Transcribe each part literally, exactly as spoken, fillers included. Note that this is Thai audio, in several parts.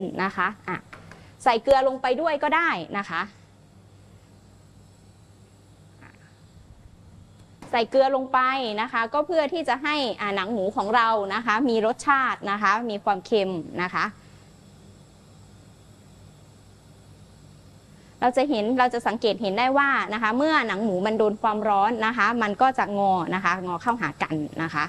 นะคะอ่ะใส่เกลือลงไปด้วยก็ได้นะคะใส่เกลือลงไปนะคะก็เพื่อที่จะให้หนังหมูของเรานะคะมีรสชาตินะคะมีความเค็มนะคะเราจะเห็นเราจะสังเกตเห็นได้ว่านะคะเมื่อหนังหมูมันโดนความร้อนนะคะมันก็จะงอนะคะงอเข้าหากันนะคะ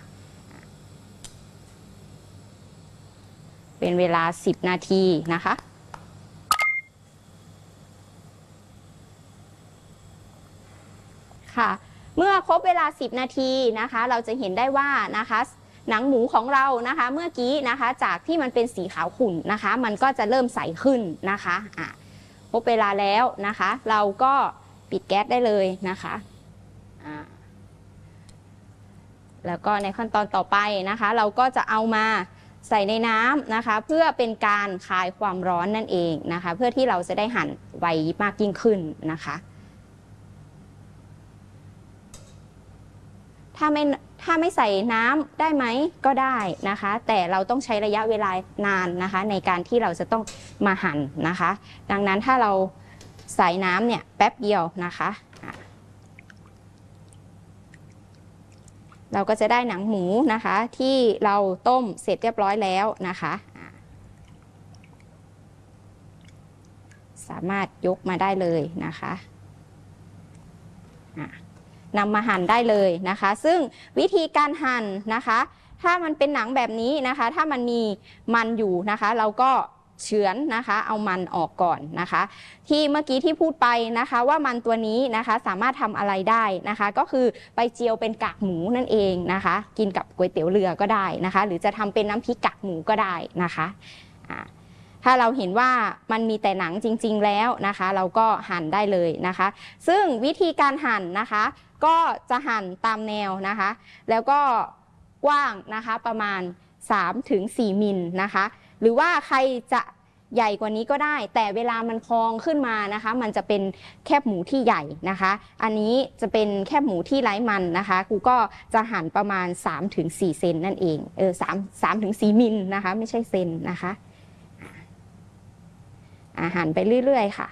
เป็นเวลาสิบนาทีนะคะค่ะเมื่อครบเวลาสิบนาทีนะคะเราจะเห็นได้ว่านะคะหนังหมูของเรานะคะเมื่อกี้นะคะจากที่มันเป็นสีขาวขุ่นนะคะมันก็จะเริ่มใสขึ้นนะคะอ่ะครบเวลาแล้วนะคะเราก็ปิดแก๊สได้เลยนะคะอ่ะแล้วก็ในขั้นตอนต่อไปนะคะเราก็จะเอามาใส่ในน้ำนะคะเพื่อเป็นการคลายความร้อนนั่นเองนะคะเพื่อที่เราจะได้หั่นไวมากยิ่งขึ้นนะคะถ้าไม่ถ้าไม่ใส่น้ำได้ไหมก็ได้นะคะแต่เราต้องใช้ระยะเวลานานนะคะในการที่เราจะต้องมาหั่นนะคะดังนั้นถ้าเราใส่น้ำเนี่ยแป๊บเดียวนะคะเราก็จะได้หนังหมูนะคะที่เราต้มเสร็จเรียบร้อยแล้วนะคะสามารถยกมาได้เลยนะคะนำมาหั่นได้เลยนะคะซึ่งวิธีการหั่นนะคะถ้ามันเป็นหนังแบบนี้นะคะถ้ามันมีมันอยู่นะคะเราก็เฉือนนะคะเอามันออกก่อนนะคะที่เมื่อกี้ที่พูดไปนะคะว่ามันตัวนี้นะคะสามารถทำอะไรได้นะคะก็คือไปเจียวเป็นกากหมูนั่นเองนะคะกินกับก๋วยเตี๋ยวเรือก็ได้นะคะหรือจะทำเป็นน้ำพริกกากหมูก็ได้นะคะถ้าเราเห็นว่ามันมีแต่หนังจริงๆแล้วนะคะเราก็หั่นได้เลยนะคะซึ่งวิธีการหั่นนะคะก็จะหั่นตามแนวนะคะแล้วก็กว้างนะคะประมาณ สามถึงสี่ มิลนะคะหรือว่าใครจะใหญ่กว่านี้ก็ได้แต่เวลามันพองขึ้นมานะคะมันจะเป็นแคบหมูที่ใหญ่นะคะอันนี้จะเป็นแคบหมูที่ไร้มันนะคะครูก็จะหั่นประมาณ สามถึงสี่ เซนนั่นเองเออสามถึงสี่ มิลนะคะไม่ใช่เซนนะคะหั่นไปเรื่อยๆค่ะ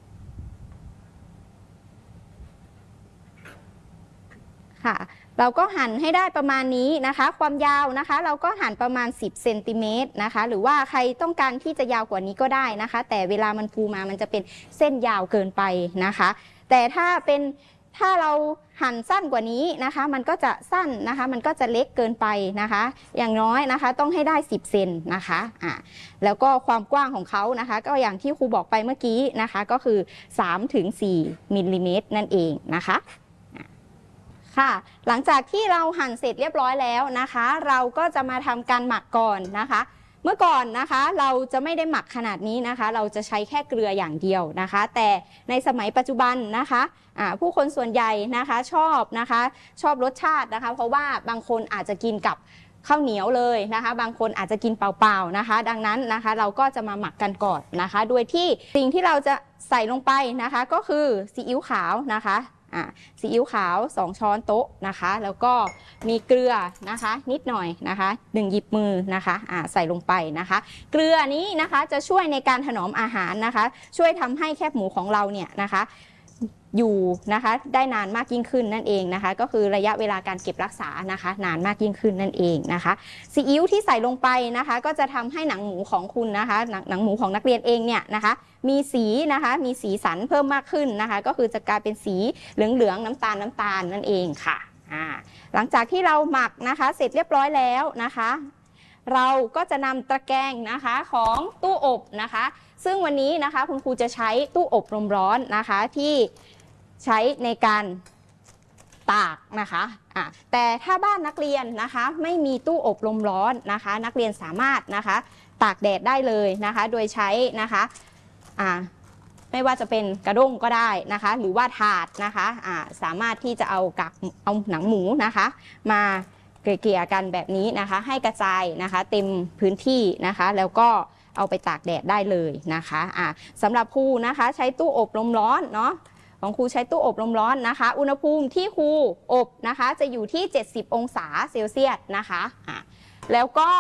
ค่ะเราก็หั่นให้ได้ประมาณนี้นะคะความยาวนะคะเราก็หั่นประมาณสิบเซนติเมตรนะคะหรือว่าใครต้องการที่จะยาวกว่านี้ก็ได้นะคะแต่เวลามันฟูมามันจะเป็นเส้นยาวเกินไปนะคะแต่ถ้าเป็นถ้าเราหั่นสั้นกว่านี้นะคะมันก็จะสั้นนะคะมันก็จะเล็กเกินไปนะคะอย่างน้อยนะคะต้องให้ได้สิบเซนนะคะอ่าแล้วก็ความกว้างของเขานะคะก็อย่างที่ครูบอกไปเมื่อกี้นะคะก็คือ สามถึงสี่ มิลลิเมตรนั่นเองนะคะค่ะหลังจากที่เราหั่นเสร็จเรียบร้อยแล้วนะคะเราก็จะมาทำการหมักก่อนนะคะเมื่อก่อนนะคะเราจะไม่ได้หมักขนาดนี้นะคะเราจะใช้แค่เกลืออย่างเดียวนะคะแต่ในสมัยปัจจุบันนะคะผู้คนส่วนใหญ่นะคะชอบนะคะชอบรสชาตินะคะเพราะว่าบางคนอาจจะกินกับข้าวเหนียวเลยนะคะบางคนอาจจะกินเปล่าๆนะคะดังนั้นนะคะเราก็จะมาหมักกันก่อนนะคะโดยที่สิ่งที่เราจะใส่ลงไปนะคะก็คือซีอิ๊วขาวนะคะซีอิ๊วขาวสองช้อนโต๊ะนะคะแล้วก็มีเกลือนะคะนิดหน่อยนะคะหนึ่งหยิบมือนะคะใส่ลงไปนะคะเกลือนี้นะคะจะช่วยในการถนอมอาหารนะคะช่วยทำให้แคบหมูของเราเนี่ยนะคะอยู่นะคะได้นานมากยิ่งขึ้นนั่นเองนะคะก็คือระยะเวลาการเก็บรักษานะคะนานมากยิ่งขึ้นนั่นเองนะคะซีอิ๊วที่ใส่ลงไปนะคะก็จะทำให้หนังหมูของคุณนะคะหนังหมูของนักเรียนเองเนี่ยนะคะมีสีนะคะมีสีสันเพิ่มมากขึ้นนะคะก็คือจะกลายเป็นสีเหลืองๆน้ำตาลน้ำตาลนั่นเองค่ะอ่าหลังจากที่เราหมักนะคะเสร็จเรียบร้อยแล้วนะคะเราก็จะนำตะแกรงนะคะของตู้อบนะคะซึ่งวันนี้นะคะคุณครูจะใช้ตู้อบลมร้อนนะคะที่ใช้ในการตากนะคะอ่ะแต่ถ้าบ้านนักเรียนนะคะไม่มีตู้อบลมร้อนนะคะนักเรียนสามารถนะคะตากแดดได้เลยนะคะโดยใช้นะคะอ่าไม่ว่าจะเป็นกระด้งก็ได้นะคะหรือว่าถาดนะคะอ่าสามารถที่จะเอากากเอาหนังหมูนะคะมาเกลี่ยกันแบบนี้นะคะให้กระจายนะคะเต็มพื้นที่นะคะแล้วก็เอาไปตากแดดได้เลยนะคะอ่าสำหรับครูนะคะใช้ตู้อบลมร้อนเนาะของครูใช้ตู้อบลมร้อนนะคะอุณหภูมิที่ครูอบนะคะจะอยู่ที่เจ็ดสิบองศาเซลเซียสนะคะอ่ะแล้วก็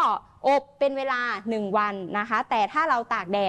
อบเป็นเวลาหนึ่งวันนะคะแต่ถ้าเราตากแดด